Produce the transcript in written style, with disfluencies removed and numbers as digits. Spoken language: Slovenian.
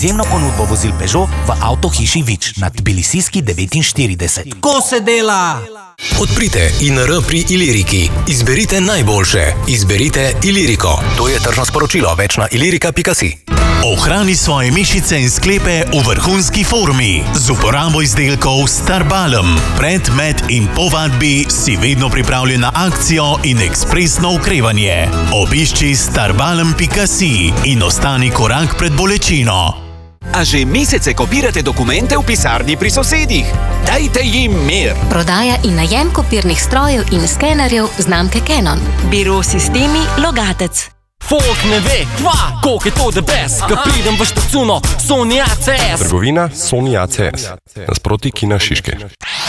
Izjemno ponudbo vozil Peugeot v avtohiši Vič na Tbilisijski 49. Ko se dela? Odprite INR pri Iliriki. Izberite najboljše. Izberite Iliriko. To je tržno sporočilo. Več na ilirika.si. Ohrani svoje mišice in sklepe v vrhunski formi z uporabo izdelkov Starbalm. Pred, med in po vadbi si vedno pripravljen na akcijo in ekspresno okrevanje. Obišči starbalm.si in ostani korak pred bolečino. A že mesece kopirate dokumente v pisarni pri sosedih? Dajte jim mir! Prodaja in najem kopirnih strojev in skenerjev znamke Canon. Biro Sistemi Logatec. Folk ne ve, koliko je to the best, ko pridem v štacuno Sony ACS. Trgovina Sony ACS. Nasproti Kina Šiške.